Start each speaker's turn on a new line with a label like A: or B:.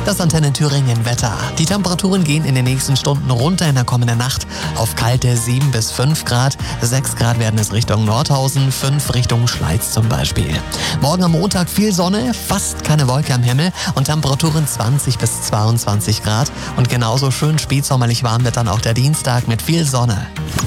A: Das Antenne Thüringen Wetter. Die Temperaturen gehen in den nächsten Stunden runter in der kommenden Nacht auf kalte 7 bis 5 Grad. 6 Grad werden es Richtung Nordhausen, 5 Richtung Schleiz zum Beispiel. Morgen am Montag viel Sonne, fast keine Wolke am Himmel und Temperaturen 20 bis 22 Grad. Und genauso schön spätsommerlich warm wird dann auch der Dienstag mit viel Sonne.